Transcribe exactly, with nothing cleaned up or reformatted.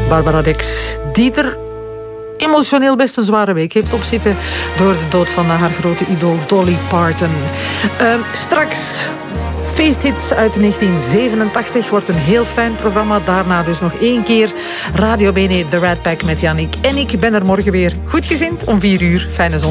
Barbara Dex, die er emotioneel best een zware week heeft opzitten door de dood van haar grote idool Dolly Parton. Uh, straks feesthits uit negentien zevenentachtig wordt een heel fijn programma. Daarna dus nog één keer Radio Bene, The Rat Pack met Yannick. En ik ben er morgen weer goedgezind om vier uur. Fijne zondag.